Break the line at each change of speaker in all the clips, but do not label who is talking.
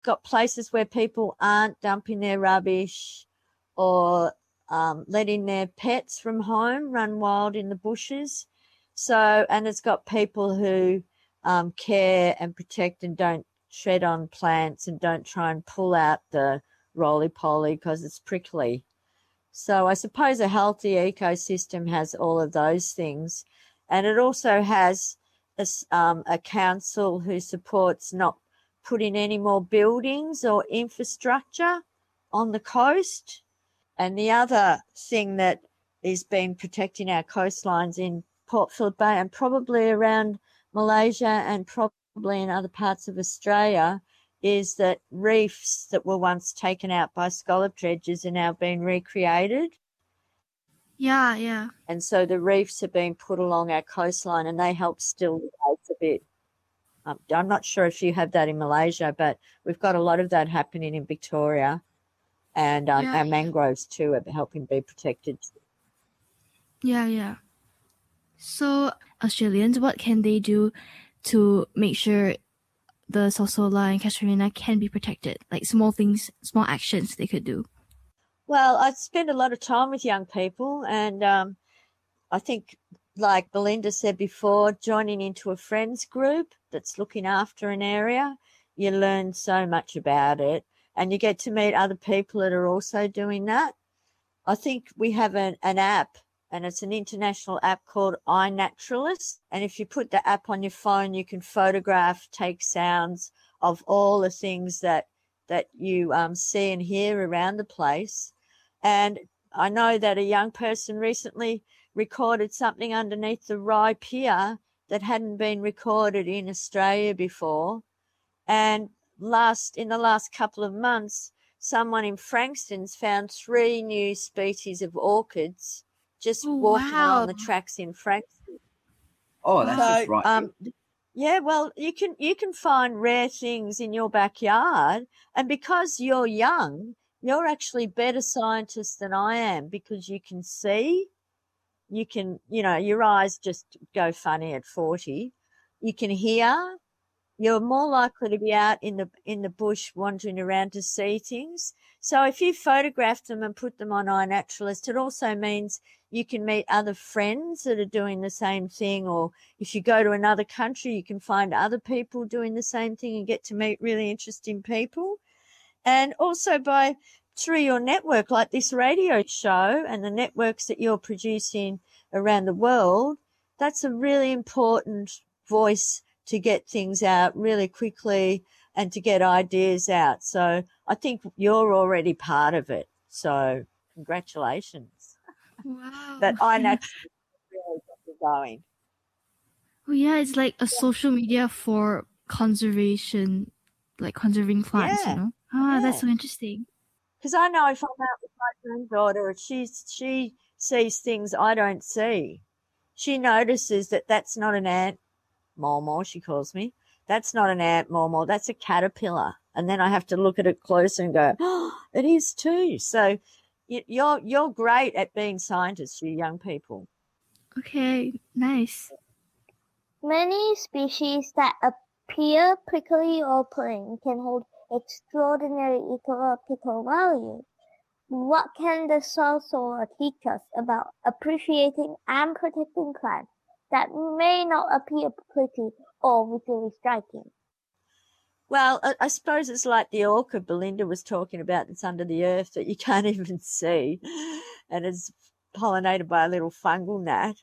got places where people aren't dumping their rubbish or letting their pets from home run wild in the bushes. So, and it's got people who care and protect and don't tread on plants and don't try and pull out the roly-poly because it's prickly. So I suppose a healthy ecosystem has all of those things. And it also has a council who supports not putting any more buildings or infrastructure on the coast. And the other thing that has been protecting our coastlines in Port Phillip Bay and probably around Malaysia and probably in other parts of Australia is that reefs that were once taken out by scallop dredges are now being recreated.
Yeah, yeah.
And so the reefs are being put along our coastline and they help still the ice a bit. I'm not sure if you have that in Malaysia, but we've got a lot of that happening in Victoria. And our mangroves too are helping be protected.
Yeah, yeah. So Australians, what can they do to make sure the Salsola and Casuarina can be protected? Like small things, small actions they could do.
Well, I spend a lot of time with young people, and I think, like Belinda said before, joining into a friends group that's looking after an area, you learn so much about it, and you get to meet other people that are also doing that. I think we have an app, and it's an international app called iNaturalist. And if you put the app on your phone, you can photograph, take sounds of all the things that you see and hear around the place. And I know that a young person recently recorded something underneath the Rye Pier that hadn't been recorded in Australia before. And in the last couple of months, someone in Frankston's found 3 new species of orchids just walking along the tracks in Frankston.
Oh, that's just right.
Yeah, well, you can find rare things in your backyard, and because you're young, you're actually better scientists than I am because you can see, your eyes just go funny at 40. You can hear. You're more likely to be out in the bush wandering around to see things. So if you photograph them and put them on iNaturalist, it also means you can meet other friends that are doing the same thing, or if you go to another country, you can find other people doing the same thing and get to meet really interesting people. And also through your network, like this radio show and the networks that you're producing around the world, that's a really important voice to get things out really quickly and to get ideas out. So I think you're already part of it. So congratulations.
Wow.
But iNaturalist really got you going.
Oh yeah, it's like a social media for conservation, like conserving plants,
Yeah.
That's so interesting.
Because I know if I'm out with my granddaughter, she sees things I don't see. She notices that that's not an ant, Mormor, she calls me. That's not an ant, Mormor. That's a caterpillar. And then I have to look at it closer and go, oh, it is too. So you're great at being scientists, you young people.
Okay, nice.
Many species that appear prickly or plain can hold extraordinary ecological value. What can the Salsola teach us about appreciating and protecting plants that may not appear pretty or visually striking?
Well, I suppose it's like the orchid Belinda was talking about that's under the earth that you can't even see, and it's pollinated by a little fungal gnat.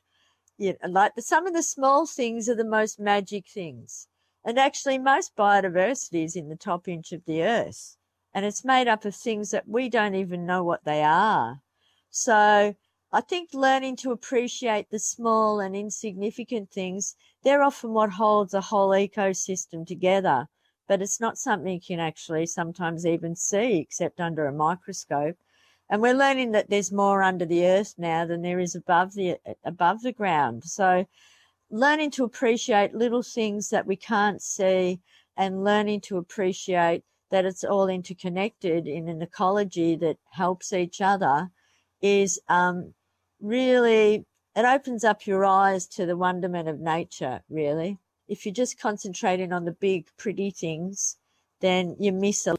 Some of the small things are the most magic things. And actually, most biodiversity is in the top inch of the earth, and it's made up of things that we don't even know what they are. So I think learning to appreciate the small and insignificant things, they're often what holds a whole ecosystem together. But it's not something you can actually sometimes even see except under a microscope. And we're learning that there's more under the earth now than there is above the ground. So learning to appreciate little things that we can't see and learning to appreciate that it's all interconnected in an ecology that helps each other is really, it opens up your eyes to the wonderment of nature, really. If you're just concentrating on the big, pretty things, then you miss a